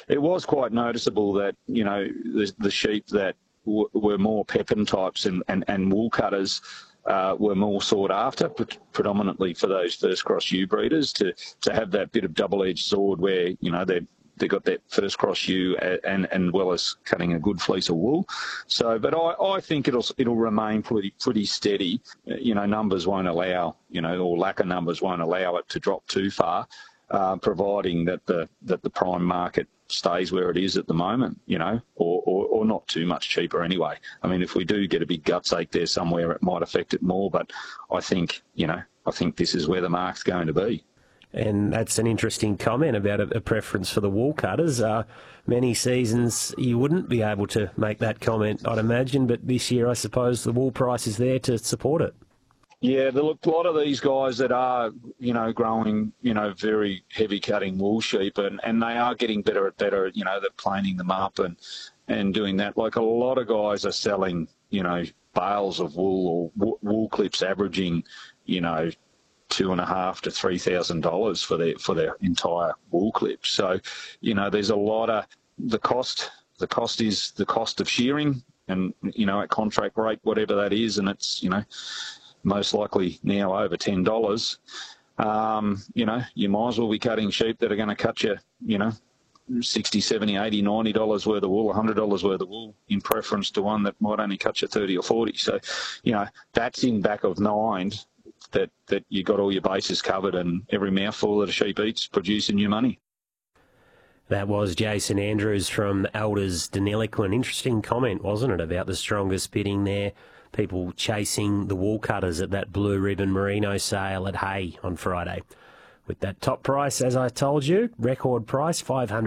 it was quite noticeable that, you know, the sheep that were more Pepin types and wool cutters were more sought after, predominantly for those first cross ewe breeders to have that bit of double-edged sword where, you know, they got that first cross ewe and well as cutting a good fleece of wool. So, but I think it'll remain pretty steady. You know, numbers won't allow, you know, or lack of numbers won't allow it to drop too far, providing that the prime market stays where it is at the moment, you know, or not too much cheaper anyway. I mean, if we do get a big guts ache there somewhere, it might affect it more. But I think this is where the mark's going to be. And that's an interesting comment about a preference for the wool cutters. Many seasons you wouldn't be able to make that comment, I'd imagine, but this year I suppose the wool price is there to support it. Yeah, look, a lot of these guys that are, you know, growing, you know, very heavy cutting wool sheep and they are getting better at better, you know, they're planing them up and doing that. Like a lot of guys are selling, you know, bales of wool or wool clips averaging, you know, $2,500 to $3,000 for their entire wool clip. So, you know, there's a lot of the cost is the cost of shearing and, you know, at contract rate, whatever that is, and it's, you know, most likely now over $10. You know, you might as well be cutting sheep that are going to cut you, you know, $60, $70, $80, $90 worth of wool, $100 worth of wool, in preference to one that might only cut you 30 or 40. So, you know, that's in back of mind that you got all your bases covered and every mouthful that a sheep eats producing your money. That was Jason Andrews from Elders Deniliquin. Interesting comment, wasn't it, about the strongest bidding there? People chasing the wool cutters at that Blue Ribbon Merino sale at Hay on Friday. With that top price, as I told you, record price,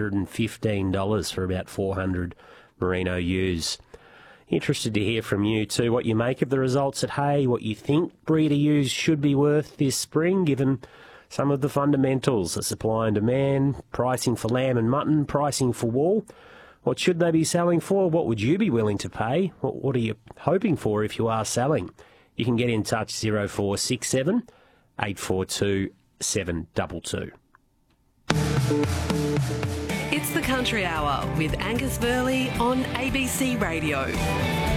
$515 for about 400 merino ewes. Interested to hear from you too, what you make of the results at Hay, what you think breeder ewes should be worth this spring, given some of the fundamentals, the supply and demand, pricing for lamb and mutton, pricing for wool. What should they be selling for? What would you be willing to pay? What are you hoping for if you are selling? You can get in touch 0467 842 722. It's the Country Hour with Angus Burley on ABC Radio.